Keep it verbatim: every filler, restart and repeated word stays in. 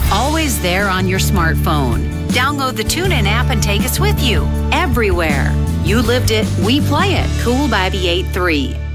always there on your smartphone. Download the TuneIn app and take us with you everywhere. You lived it, we play it. Cool by the eight three.